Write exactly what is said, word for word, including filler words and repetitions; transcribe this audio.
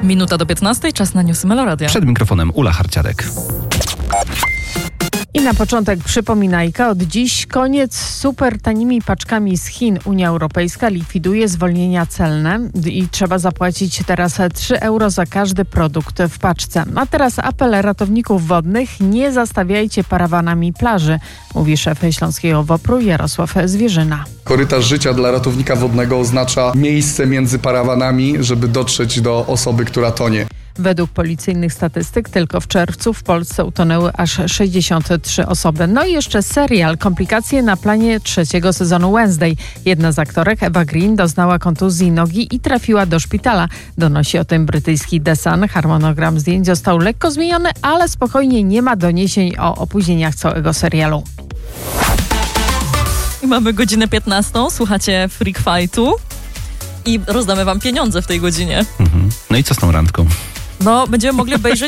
Minuta do piętnastej, czas na newsy Meloradia. Przed mikrofonem Ula Harciarek. I na początek przypominajka, od dziś koniec z super tanimi paczkami z Chin. Unia Europejska likwiduje zwolnienia celne i trzeba zapłacić teraz trzy euro za każdy produkt w paczce. A teraz apel ratowników wodnych: nie zastawiajcie parawanami plaży, mówi szef Śląskiego WOPR-u Jarosław Zwierzyna. Korytarz życia dla ratownika wodnego oznacza miejsce między parawanami, żeby dotrzeć do osoby, która tonie. Według policyjnych statystyk tylko w czerwcu w Polsce utonęły aż sześćdziesiąt trzy osoby. No i jeszcze serial. Komplikacje na planie trzeciego sezonu Wednesday. Jedna z aktorek, Eva Green, doznała kontuzji nogi i trafiła do szpitala. Donosi o tym brytyjski The Sun. Harmonogram zdjęć został lekko zmieniony, ale spokojnie, nie ma doniesień o opóźnieniach całego serialu. I mamy godzinę piętnastą. Słuchacie Freak Fightu i rozdamy wam pieniądze w tej godzinie. Mhm. No i co z tą randką? No, będziemy mogli obejrzeć